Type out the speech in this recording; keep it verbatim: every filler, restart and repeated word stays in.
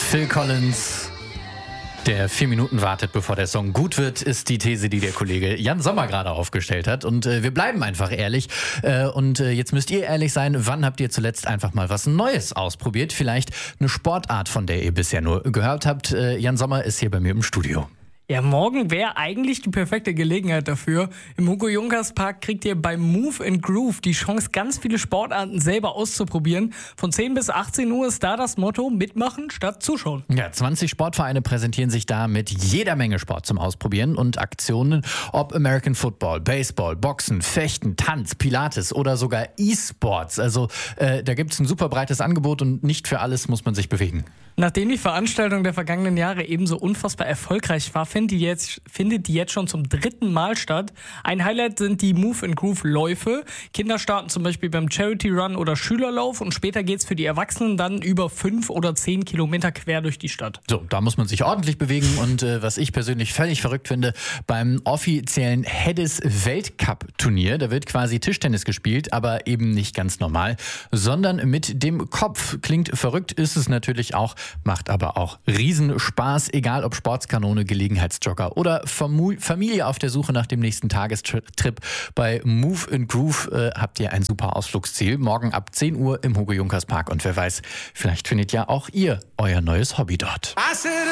Phil Collins, der vier Minuten wartet, bevor der Song gut wird, ist die These, die der Kollege Jan Sommer gerade aufgestellt hat. Und äh, wir bleiben einfach ehrlich. Äh, und äh, jetzt müsst ihr ehrlich sein, wann habt ihr zuletzt einfach mal was Neues ausprobiert? Vielleicht eine Sportart, von der ihr bisher nur gehört habt. Äh, Jan Sommer ist hier bei mir im Studio. Ja, morgen wäre eigentlich die perfekte Gelegenheit dafür. Im Hugo-Junkers-Park kriegt ihr bei Move and Groove die Chance, ganz viele Sportarten selber auszuprobieren. Von zehn bis achtzehn Uhr ist da das Motto: mitmachen statt zuschauen. Ja, zwanzig Sportvereine präsentieren sich da mit jeder Menge Sport zum Ausprobieren und Aktionen, ob American Football, Baseball, Boxen, Fechten, Tanz, Pilates oder sogar E-Sports. Also äh, da gibt es ein super breites Angebot und nicht für alles muss man sich bewegen. Nachdem die Veranstaltung der vergangenen Jahre ebenso unfassbar erfolgreich war, findet die jetzt, findet die jetzt schon zum dritten Mal statt. Ein Highlight sind die Move and Groove Läufe. Kinder starten zum Beispiel beim Charity Run oder Schülerlauf und später geht's für die Erwachsenen dann über fünf oder zehn Kilometer quer durch die Stadt. So, da muss man sich ordentlich bewegen und äh, was ich persönlich völlig verrückt finde, beim offiziellen Hedis Weltcup-Turnier, da wird quasi Tischtennis gespielt, aber eben nicht ganz normal, sondern mit dem Kopf. Klingt verrückt, ist es natürlich auch, macht aber auch Riesenspaß, egal ob Sportskanone, Gelegenheitsjogger oder Familie auf der Suche nach dem nächsten Tagestrip. Bei Move and Groove äh, habt ihr ein super Ausflugsziel. Morgen ab zehn Uhr im Hugo-Junkers-Park und wer weiß, vielleicht findet ja auch ihr euer neues Hobby dort.